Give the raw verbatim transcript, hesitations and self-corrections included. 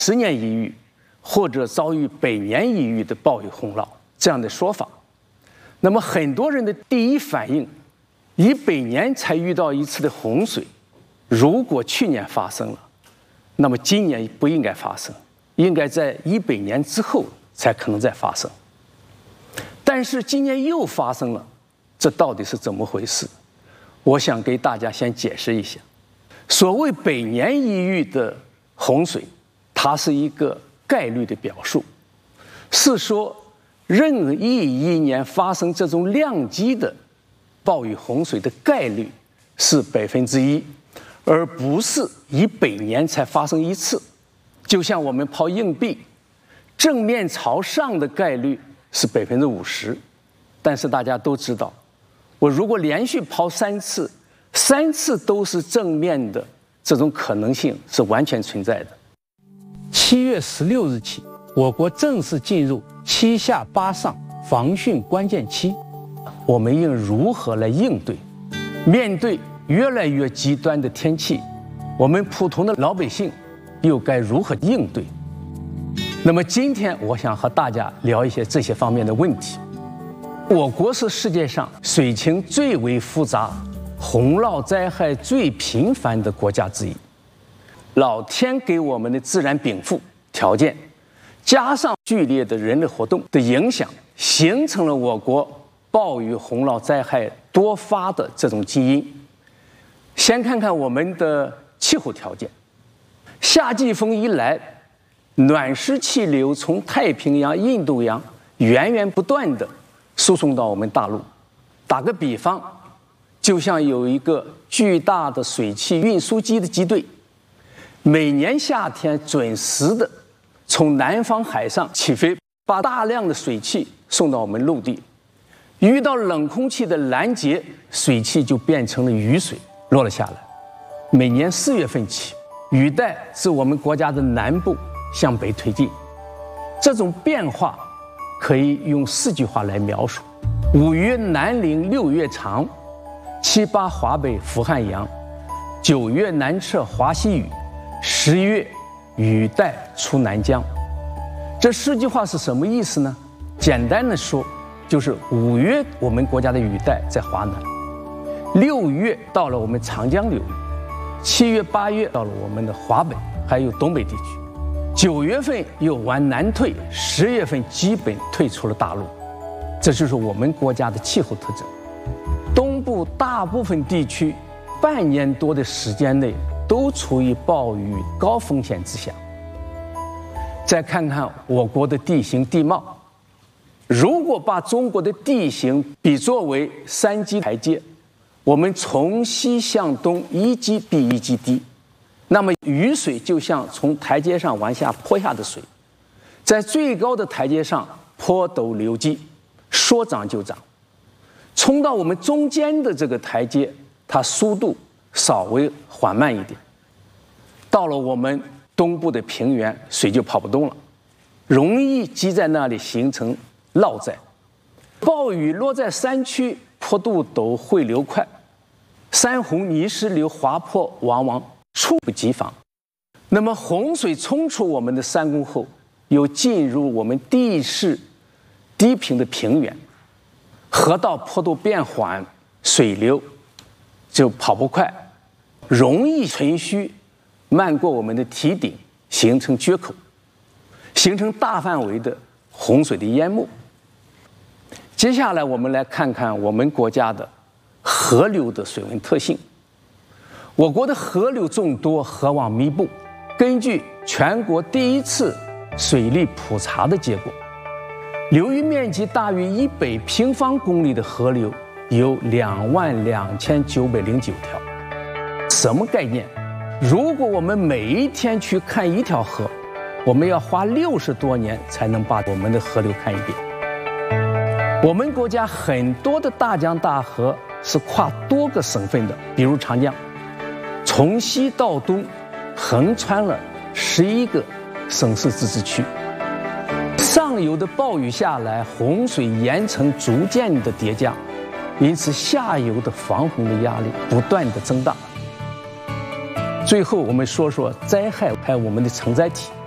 十年一遇，或者遭遇百年一遇的暴雨洪涝这样的说法。那么很多人的第一反应，一百年才遇到一次的洪水，如果去年发生了，那么今年不应该发生，应该在一百年之后才可能再发生。但是今年又发生了，这到底是怎么回事？我想给大家先解释一下。所谓百年一遇的洪水，它是一个概率的表述，是说任意一年发生这种量级的暴雨洪水的概率是百分之一，而不是一百年才发生一次。就像我们抛硬币，正面朝上的概率是百分之五十，但是大家都知道，我如果连续抛三次，三次都是正面的，这种可能性是完全存在的。 七月十六日起，我国正式进入七下八上防汛关键期。 我们应如何来应对？面对越来越极端的天气，我们普通的老百姓又该如何应对？那么今天我想和大家聊一些这些方面的问题。我国是世界上水情最为复杂、洪涝灾害最频繁的国家之一。老天给我们的自然禀赋条件，加上剧烈的人类活动的影响，形成了我国暴雨洪涝灾害多发的这种基因。先看看我们的气候条件，夏季风一来，暖湿气流从太平洋、印度洋源源不断地输送到我们大陆。打个比方，就像有一个巨大的水汽运输机的机队，每年夏天准时的从南方海上起飞，把大量的水汽送到我们陆地。遇到冷空气的拦截，水汽就变成了雨水落了下来。每年四月份起，雨带自我们国家的南部向北推进。这种变化可以用四句话来描述：五月南凌，六月长，七八华北伏汉阳，九月南撤华西雨，十月雨带出南疆。这四句话是什么意思呢？简单的说，就是五月我们国家的雨带在华南，六月到了我们长江流域，七月八月到了我们的华北还有东北地区，九月份又往南退，十月份基本退出了大陆。这就是我们国家的气候特征。东部大部分地区半年多的时间内都处于暴雨高风险之下。再看看我国的地形地貌，如果把中国的地形比作为三级台阶，我们从西向东一级比一级低，那么雨水就像从台阶上往下泼下的水，在最高的台阶上坡陡流急，说涨就涨。冲到我们中间的这个台阶，它速度稍微缓慢一点。到了我们东部的平原，水就跑不动了，容易积在那里形成涝灾。暴雨落在山区，坡度陡，汇流快，山洪泥石流滑坡往往猝不及防。那么洪水冲出我们的山沟后，又进入我们地势低平的平原，河道坡度变缓，水流就跑不快，容易存虚，漫过我们的堤顶，形成决口，形成大范围的洪水的淹没。接下来我们来看看我们国家的河流的水文特性。我国的河流众多，河网密布。根据全国第一次水利普查的结果，流域面积大于一百平方公里的河流有两万两千九百零九条。什么概念？如果我们每一天去看一条河，我们要花六十多年才能把我们的河流看一遍。我们国家很多的大江大河是跨多个省份的，比如长江，从西到东横穿了十一个省市自治区。上游的暴雨下来，洪水岩层逐渐的叠加，因此下游的防洪的压力不断的增大。最后我们说说灾害还有我们的承载体。